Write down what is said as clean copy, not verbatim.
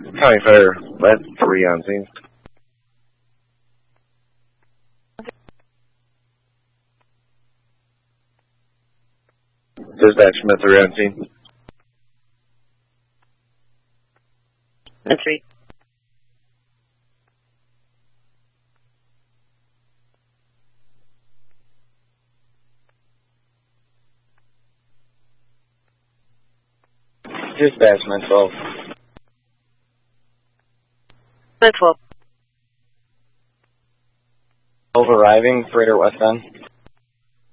County Fire, Lead 3 on scene. Dispatch, Med 3 on scene. Med 3. Dispatch, Med 12. Med 12. Arriving, freighter westbound.